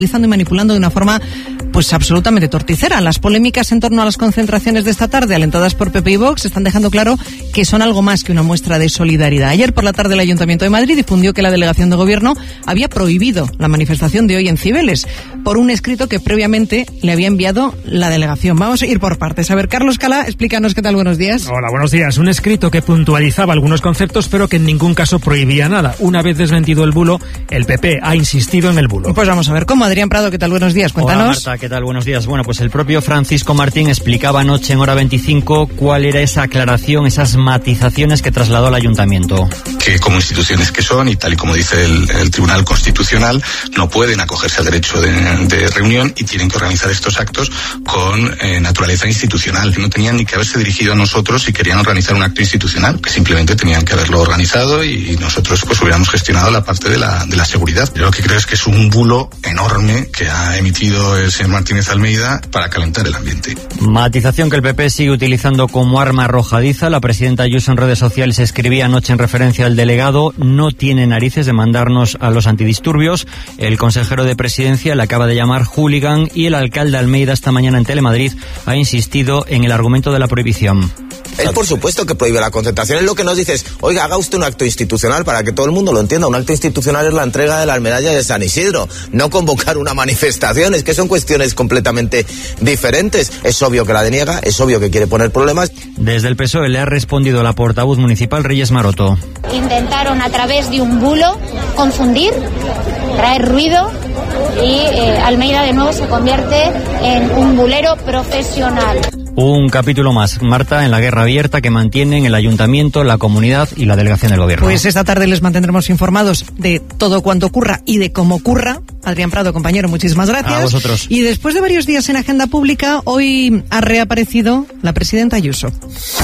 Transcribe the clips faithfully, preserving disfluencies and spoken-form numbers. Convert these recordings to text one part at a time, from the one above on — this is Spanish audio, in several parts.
utilizando y manipulando de una forma pues absolutamente torticera. Las polémicas en torno a las concentraciones de esta tarde, alentadas por P P y Vox, están dejando claro que son algo más que una muestra de solidaridad. Ayer por la tarde el Ayuntamiento de Madrid difundió que la delegación de gobierno había prohibido la manifestación de hoy en Cibeles por un escrito que previamente le había enviado la delegación. Vamos a ir por partes. A ver, Carlos Cala, explícanos qué tal, buenos días. Hola, buenos días. Un escrito que puntualizaba algunos conceptos, pero que en ningún caso prohibía nada. Una vez desmentido el bulo, el P P ha insistido en el bulo. Pues vamos a ver cómo. Adrián Prado, ¿qué tal? Buenos días, cuéntanos. Hola Marta, ¿qué tal? Buenos días. Bueno, pues el propio Francisco Martín explicaba anoche en Hora veinticinco cuál era esa aclaración, esas matizaciones que trasladó al Ayuntamiento. Que como instituciones que son, y tal y como dice el, el Tribunal Constitucional, no pueden acogerse al derecho de, de reunión y tienen que organizar estos actos con eh, naturaleza institucional. No tenían ni que haberse dirigido a nosotros si querían organizar un acto institucional, que simplemente tenían que haberlo organizado y nosotros pues hubiéramos gestionado la parte de la, de la seguridad. Yo lo que creo es que es un bulo enorme que ha emitido el señor Martínez Almeida para calentar el ambiente. Matización que el P P sigue utilizando como arma arrojadiza. La presidenta Ayuso en redes sociales escribía anoche en referencia al delegado: no tiene narices de mandarnos a los antidisturbios. El consejero de presidencia le acaba de llamar hooligan y el alcalde Almeida esta mañana en Telemadrid ha insistido en el argumento de la prohibición. Él por supuesto que prohíbe la concentración. Es lo que nos dice es, oiga, haga usted un acto institucional para que todo el mundo lo entienda. Un acto institucional es la entrega de las medallas de San Isidro, no convocar una manifestación. Es que son cuestiones completamente diferentes. Es obvio que la deniega, es obvio que quiere poner problemas. Desde el P S O E le ha respondido la portavoz municipal Reyes Maroto. Intentaron a través de un bulo confundir, traer ruido y eh, Almeida de nuevo se convierte en un bulero profesional. Un capítulo más, Marta, en la guerra abierta que mantienen el Ayuntamiento, la comunidad y la delegación del Gobierno. Pues esta tarde les mantendremos informados de todo cuanto ocurra y de cómo ocurra. Adrián Prado, compañero, muchísimas gracias. A vosotros. Y después de varios días en agenda pública, hoy ha reaparecido la presidenta Ayuso.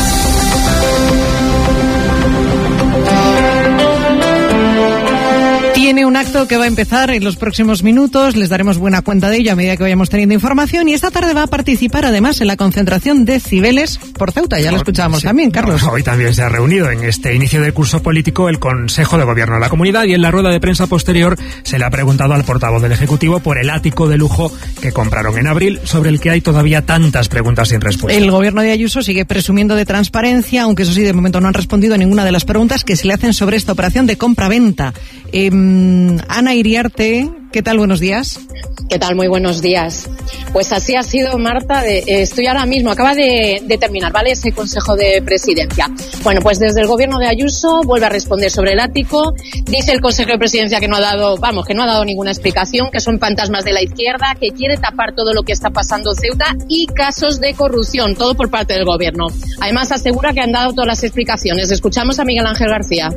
Tiene un acto que va a empezar en los próximos minutos, les daremos buena cuenta de ello a medida que vayamos teniendo información, y esta tarde va a participar además en la concentración de Cibeles por Ceuta, ya lo escuchábamos sí. también, Carlos. Hoy también se ha reunido en este inicio del curso político el Consejo de Gobierno de la Comunidad, y en la rueda de prensa posterior se le ha preguntado al portavoz del Ejecutivo por el ático de lujo que compraron en abril, sobre el que hay todavía tantas preguntas sin respuesta. El Gobierno de Ayuso sigue presumiendo de transparencia, aunque eso sí, de momento no han respondido a ninguna de las preguntas que se le hacen sobre esta operación de compra-venta. Eh, Ana Iriarte, ¿qué tal? Buenos días. ¿Qué tal? Muy buenos días. Pues así ha sido, Marta. De, eh, estoy ahora mismo, acaba de, de terminar, ¿vale? Ese Consejo de Presidencia. Bueno, pues desde el Gobierno de Ayuso vuelve a responder sobre el ático. Dice el Consejo de Presidencia que no ha dado, vamos, que no ha dado ninguna explicación, que son fantasmas de la izquierda, que quiere tapar todo lo que está pasando en Ceuta y casos de corrupción, todo por parte del Gobierno. Además asegura que han dado todas las explicaciones. Escuchamos a Miguel Ángel García.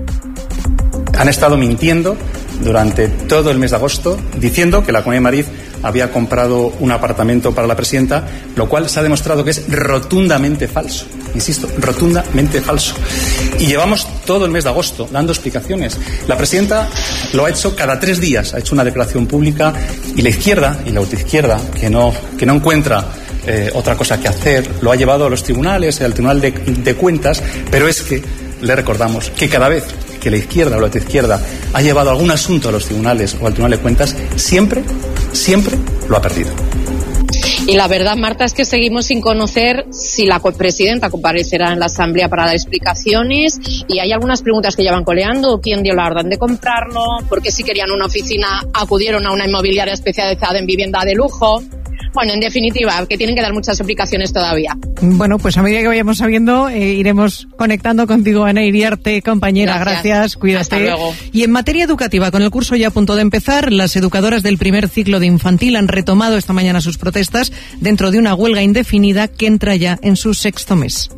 Han estado mintiendo durante todo el mes de agosto, diciendo que la Comunidad de Madrid había comprado un apartamento para la presidenta, lo cual se ha demostrado que es rotundamente falso. Insisto, rotundamente falso. Y llevamos todo el mes de agosto dando explicaciones. La presidenta lo ha hecho cada tres días, ha hecho una declaración pública, y la izquierda, y la ultraizquierda, que no, que no encuentra eh, otra cosa que hacer, lo ha llevado a los tribunales, al Tribunal de, de Cuentas, pero es que le recordamos que cada vez que la izquierda o la izquierda ha llevado algún asunto a los tribunales o al Tribunal de Cuentas, siempre, siempre lo ha perdido. Y la verdad, Marta, es que seguimos sin conocer si la presidenta comparecerá en la Asamblea para dar explicaciones, y hay algunas preguntas que ya van coleando: quién dio la orden de comprarlo, por qué si querían una oficina acudieron a una inmobiliaria especializada en vivienda de lujo. Bueno, en definitiva, que tienen que dar muchas explicaciones todavía. Bueno, pues a medida que vayamos sabiendo, eh, iremos conectando contigo, Ana Iriarte, compañera. Gracias, Gracias cuídate. Hasta luego. Y en materia educativa, con el curso ya a punto de empezar, las educadoras del primer ciclo de infantil han retomado esta mañana sus protestas dentro de una huelga indefinida que entra ya en su sexto mes.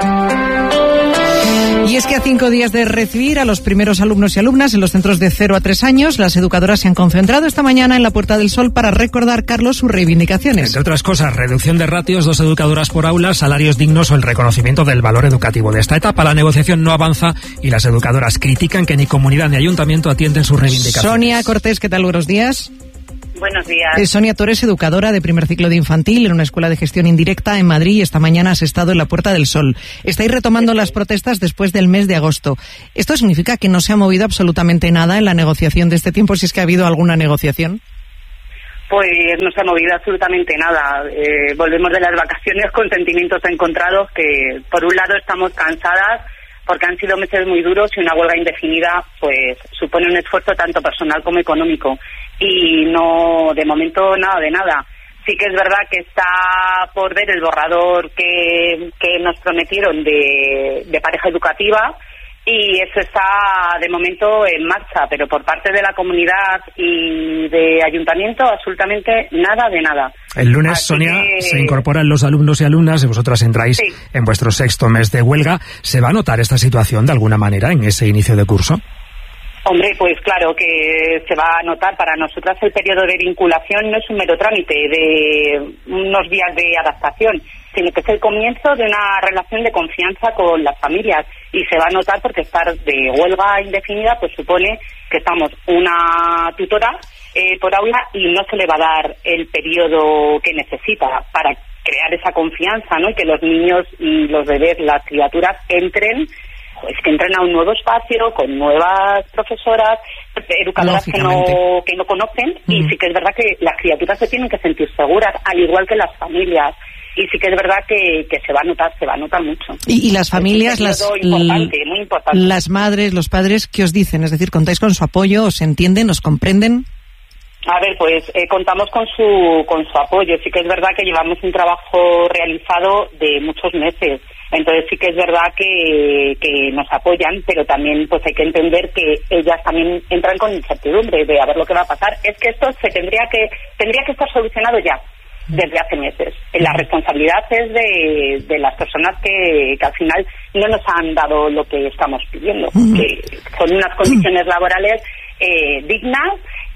Y es que a cinco días de recibir a los primeros alumnos y alumnas en los centros de cero a tres años, las educadoras se han concentrado esta mañana en la Puerta del Sol para recordar, Carlos, sus reivindicaciones. Entre otras cosas, reducción de ratios, dos educadoras por aula, salarios dignos o el reconocimiento del valor educativo de esta etapa. La negociación no avanza y las educadoras critican que ni comunidad ni ayuntamiento atienden sus reivindicaciones. Sonia Cortés, ¿qué tal? Buenos días. Buenos días. Eh, Sonia, tú eres educadora de primer ciclo de infantil en una escuela de gestión indirecta en Madrid, y esta mañana has estado en la Puerta del Sol. Estáis retomando las protestas después del mes de agosto. ¿Esto significa que no se ha movido absolutamente nada en la negociación de este tiempo, si es que ha habido alguna negociación? Pues no se ha movido absolutamente nada. Eh, volvemos de las vacaciones con sentimientos encontrados que, por un lado, estamos cansadas porque han sido meses muy duros y una huelga indefinida pues supone un esfuerzo tanto personal como económico. Y no, de momento, nada de nada. Sí que es verdad que está por ver el borrador que, que nos prometieron de, de pareja educativa, y eso está de momento en marcha, pero por parte de la comunidad y de ayuntamiento absolutamente nada de nada. El lunes, Así Sonia, que... se incorporan los alumnos y alumnas, y vosotras entráis sí. en vuestro sexto mes de huelga. ¿Se va a notar esta situación de alguna manera en ese inicio de curso? Hombre, pues claro que se va a notar. Para nosotras el periodo de vinculación no es un mero trámite de unos días de adaptación, sino que es el comienzo de una relación de confianza con las familias, y se va a notar porque estar de huelga indefinida pues supone que estamos una tutora eh, por aula y no se le va a dar el periodo que necesita para crear esa confianza, ¿no? Y que los niños y los bebés, las criaturas entren pues que entren a un nuevo espacio con nuevas profesoras, educadoras que no que no conocen, mm. y sí que es verdad que las criaturas se tienen que sentir seguras, al igual que las familias. Y sí que es verdad que, que se va a notar, se va a notar mucho. Y, y las familias, las, importante, muy importante. las madres, los padres, ¿qué os dicen? Es decir, ¿contáis con su apoyo? ¿Os entienden? ¿Os comprenden? A ver, pues eh, contamos con su con su apoyo. Sí que es verdad que llevamos un trabajo realizado de muchos meses. Entonces sí que es verdad que, que nos apoyan, pero también pues hay que entender que ellas también entran con incertidumbre de a ver lo que va a pasar. Es que esto se tendría que tendría que estar solucionado ya, desde hace meses. La responsabilidad es de, de las personas que, que al final no nos han dado lo que estamos pidiendo, que son unas condiciones laborales eh, dignas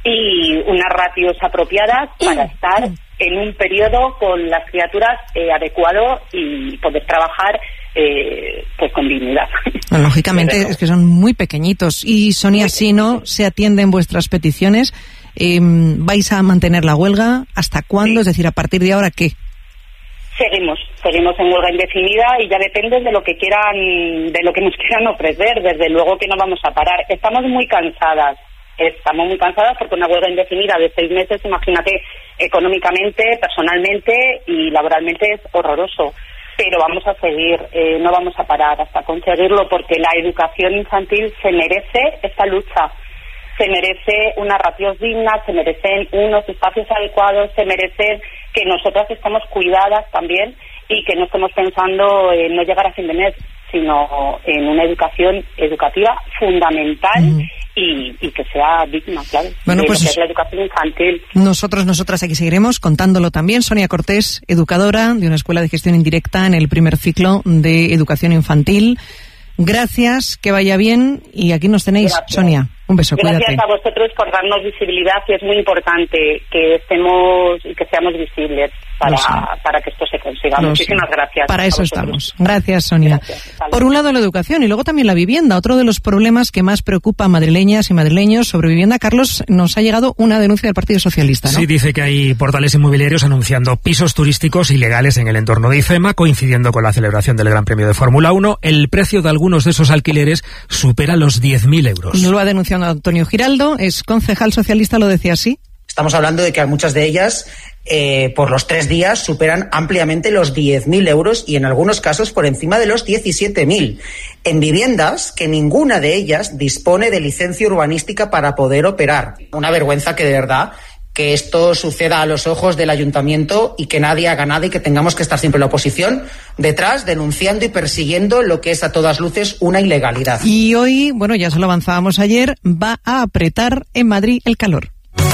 y unas ratios apropiadas para estar en un periodo con las criaturas eh, adecuado y poder trabajar eh, pues con dignidad. Lógicamente es que son muy pequeñitos. Y Sonia, si no se atienden vuestras peticiones, eh, ¿vais a mantener la huelga? ¿Hasta cuándo? Sí. Es decir, ¿a partir de ahora qué? Seguimos, seguimos en huelga indefinida y ya depende de lo que quieran, de lo que nos quieran ofrecer. Desde luego que no vamos a parar. Estamos muy cansadas. Estamos muy cansadas porque una huelga indefinida de seis meses, imagínate, económicamente, personalmente y laboralmente es horroroso. Pero vamos a seguir, eh, no vamos a parar hasta conseguirlo, porque la educación infantil se merece esta lucha. Se merece unas ratios dignas, se merecen unos espacios adecuados, se merecen que nosotras estemos cuidadas también y que no estemos pensando en no llegar a fin de mes, sino en una educación educativa fundamental mm. y, y que sea digna, claro. Bueno, pues que es la educación infantil. Nosotros, nosotras aquí seguiremos contándolo también. Sonia Cortés, educadora de una escuela de gestión indirecta en el primer ciclo de educación infantil. Gracias, que vaya bien, y aquí nos tenéis. Gracias. Sonia, un beso, Gracias cuídate. a vosotros por darnos visibilidad, y es muy importante que estemos y que seamos visibles para, para que esto se consiga. Lo Muchísimas sé. gracias. Para eso estamos. Gracias, Sonia. Gracias. Por un lado la educación y luego también la vivienda. Otro de los problemas que más preocupa a madrileñas y madrileños sobre vivienda. Carlos, nos ha llegado una denuncia del Partido Socialista, ¿no? Sí, dice que hay portales inmobiliarios anunciando pisos turísticos ilegales en el entorno de IFEMA, coincidiendo con la celebración del Gran Premio de Fórmula uno. El precio de algunos de esos alquileres supera los diez mil euros. Y lo ha denunciado Antonio Giraldo, es concejal socialista, lo decía así. Estamos hablando de que muchas de ellas, eh, por los tres días, superan ampliamente los diez mil euros y en algunos casos por encima de los diecisiete mil. En viviendas que ninguna de ellas dispone de licencia urbanística para poder operar. Una vergüenza que de verdad que esto suceda a los ojos del ayuntamiento y que nadie haga nada y que tengamos que estar siempre en la oposición detrás, denunciando y persiguiendo lo que es a todas luces una ilegalidad. Y hoy, bueno, ya se lo avanzábamos ayer, va a apretar en Madrid el calor.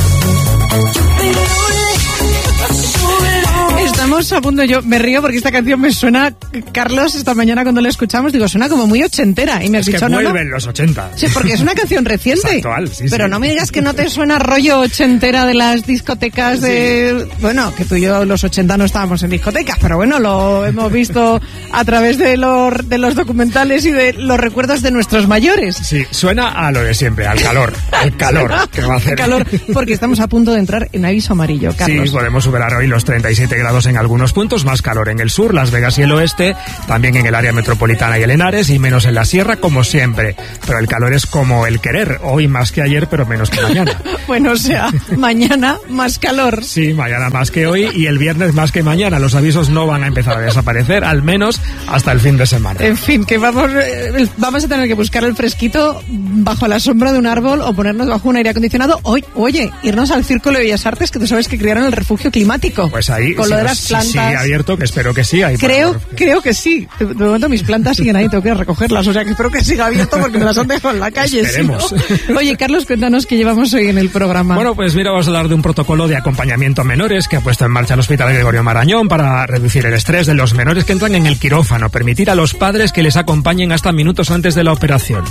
Estamos a punto, yo me río porque esta canción me suena, Carlos, esta mañana cuando la escuchamos, digo, suena como muy ochentera. Y me has es dicho, que no, vuelven no. los ochenta. Sí, porque es una canción reciente. Es actual, sí, Pero sí. no me digas que no te suena rollo ochentera de las discotecas de... Sí. Bueno, que tú y yo los ochenta no estábamos en discotecas, pero bueno, lo hemos visto a través de los, de los documentales y de los recuerdos de nuestros mayores. Sí, suena a lo de siempre, al calor, al calor que va a hacer. Calor, porque estamos a punto de entrar en aviso amarillo, Carlos. Sí, podemos superar hoy los treinta y siete grados en algunos algunos puntos, más calor en el sur, Las Vegas y el oeste, también en el área metropolitana y el Henares, y menos en la sierra, como siempre. Pero el calor es como el querer, hoy más que ayer, pero menos que mañana. Bueno, o sea, mañana más calor. Sí, mañana más que hoy y el viernes más que mañana. Los avisos no van a empezar a desaparecer, al menos hasta el fin de semana. En fin, que vamos, eh, vamos a tener que buscar el fresquito bajo la sombra de un árbol o ponernos bajo un aire acondicionado. Oye, oye, irnos al Círculo de Bellas Artes, que tú sabes que crearon el refugio climático. Pues ahí, con si lo de no, las si plantas. sigue abierto, que espero que sí. Ahí creo, creo que sí. De, de momento mis plantas siguen ahí, tengo que recogerlas. O sea, que espero que siga abierto porque me las han dejado en la calle. Esperemos. ¿Sí, no? Oye, Carlos, cuéntanos qué llevamos hoy en el programa. Bueno, pues mira, vamos a hablar de un protocolo de acompañamiento a menores que ha puesto en marcha el Hospital Gregorio Marañón para reducir el estrés de los menores que entran en el quirófano, permitir a los padres que les acompañen hasta minutos antes de la operación.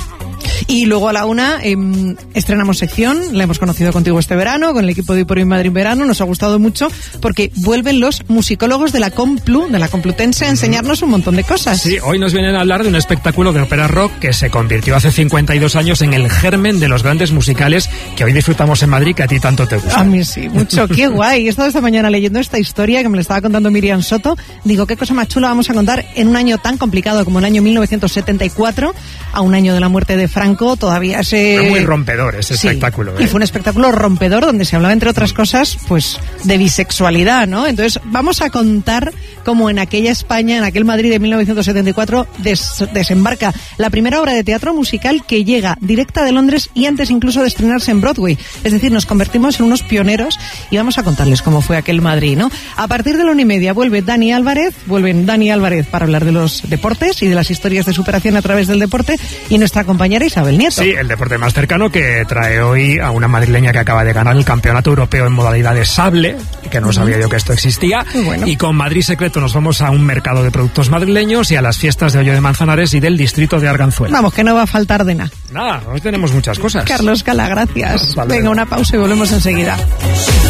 Y luego a la una eh, estrenamos sección, la hemos conocido contigo este verano, con el equipo de Por mi Madrid en Verano, nos ha gustado mucho porque vuelven los musicólogos de la Complu, de la Complutense, a enseñarnos un montón de cosas. Sí, hoy nos vienen a hablar de un espectáculo de ópera rock que se convirtió hace cincuenta y dos años en el germen de los grandes musicales que hoy disfrutamos en Madrid, que a ti tanto te gusta. A mí sí, mucho, qué guay. He estado esta mañana leyendo esta historia que me la estaba contando Miriam Soto. Digo, qué cosa más chula vamos a contar en un año tan complicado como el año mil novecientos setenta y cuatro, a un año de la muerte de Franco. Todavía se... Fue muy rompedor ese sí, espectáculo. ¿eh? Y fue un espectáculo rompedor donde se hablaba, entre otras cosas, pues de bisexualidad, ¿no? Entonces vamos a contar cómo en aquella España, en aquel Madrid de mil novecientos setenta y cuatro, des- desembarca la primera obra de teatro musical que llega directa de Londres y antes incluso de estrenarse en Broadway. Es decir, nos convertimos en unos pioneros y vamos a contarles cómo fue aquel Madrid, ¿no? A partir de la una y media vuelve Dani Álvarez, vuelven Dani Álvarez para hablar de los deportes y de las historias de superación a través del deporte, y nuestra compañera Isabel Nieto. Sí, el deporte más cercano, que trae hoy a una madrileña que acaba de ganar el Campeonato Europeo en modalidad de sable, que no sabía yo que esto existía. Bueno. Y con Madrid Secreto nos vamos a un mercado de productos madrileños y a las fiestas de Hoyo de Manzanares y del distrito de Arganzuela. Vamos, que no va a faltar de nada. Nada, hoy tenemos muchas cosas. Carlos Cala, gracias. Vale. Venga, una pausa y volvemos enseguida.